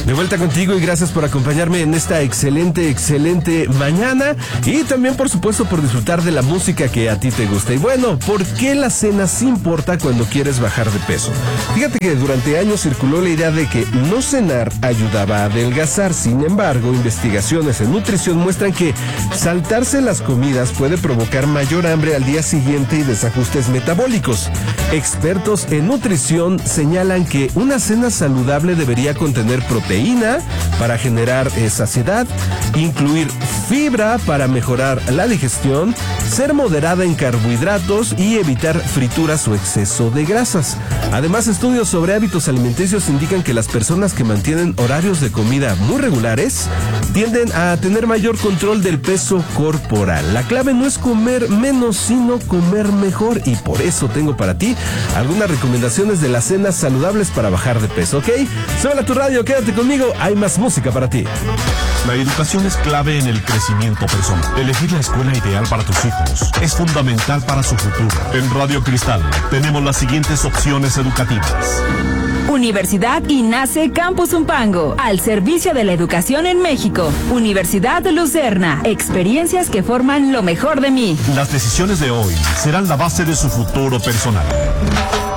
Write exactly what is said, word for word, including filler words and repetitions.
De vuelta contigo y gracias por acompañarme en esta excelente, excelente mañana y también por supuesto por disfrutar de la música que a ti te gusta. Y bueno, ¿por qué la cena sí importa cuando quieres bajar de peso? Fíjate que durante años circuló la idea de que no cenar ayudaba a adelgazar. Sin embargo, investigaciones en nutrición muestran que saltarse las comidas puede provocar mayor hambre al día siguiente y desajustes metabólicos. Expertos en nutrición señalan que una cena saludable debería contener proteína para generar eh, saciedad, incluir fibra para mejorar la digestión, ser moderada en carbohidratos y evitar frituras o exceso de grasas. Además, estudios sobre hábitos alimenticios indican que las personas que mantienen horarios de comida muy regulares tienden a tener mayor control del peso corporal. La clave no es comer menos, sino comer mejor, y por eso tengo para ti algunas recomendaciones de las cenas saludables para bajar de peso, ¿ok? Súbela a tu radio, quédate conmigo, hay más música para ti. La educación es clave en el crecimiento personal. Elegir la escuela ideal para tus hijos es fundamental para su futuro. En Radio Cristal tenemos las siguientes opciones educativas. Universidad INACE Campus Umpango, al servicio de la educación en México. Universidad Lucerna, experiencias que forman lo mejor de mí. Las decisiones de hoy serán la base de su futuro personal.